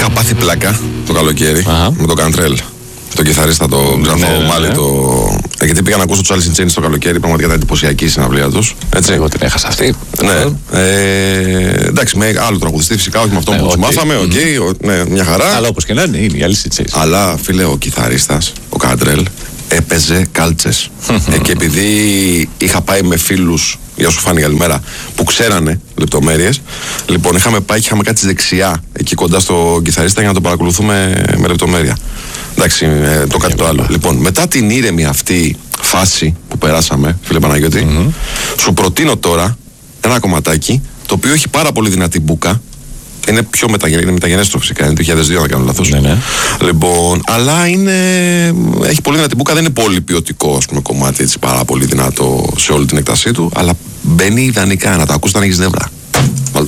Είχα πάθει πλάκα το καλοκαίρι με τον Καντρέλ. Τον κιθαρίστα, τον Ξανθό Μάλι. Γιατί πήγα να ακούσω τους Alice in Chains το καλοκαίρι. Πραγματικά ήταν εντυπωσιακή η συναυλία τους. Εγώ την έχασα αυτή. Ναι. Εντάξει, με άλλο τραγουδιστή φυσικά, όχι με αυτόν που μάθαμε. Ναι, μια χαρά. Αλλά όπως και να είναι, είναι η Alice in Chains. Αλλά φίλε, ο κιθαρίστας, ο Καντρέλ, έπαιζε κάλτσες. Και επειδή είχα πάει με φίλους, γεια σου Φάνη, καλημέρα, που ξέρανε λεπτομέρειες, λοιπόν είχαμε πάει και είχαμε κάτσει δεξιά εκεί κοντά στο κιθαρίστα για να το παρακολουθούμε με λεπτομέρεια. Εντάξει, το κάτι το άλλο. Λοιπόν, μετά την ήρεμη αυτή φάση που περάσαμε, φίλε Παναγιώτη, σου προτείνω τώρα ένα κομματάκι το οποίο έχει πάρα πολύ δυνατή μπούκα. Είναι πιο μεταγενέστερο φυσικά, είναι το 2002 αν δεν κάνω λάθος. Ναι. Λοιπόν, αλλά έχει πολύ δυνατή μπούκα, δεν είναι πολύ ποιοτικό κομμάτι, έτσι, πάρα πολύ δυνατό σε όλη την έκτασή του, αλλά μπαίνει ιδανικά, να το ακούς όταν έχεις νεύρα. Βάλτε.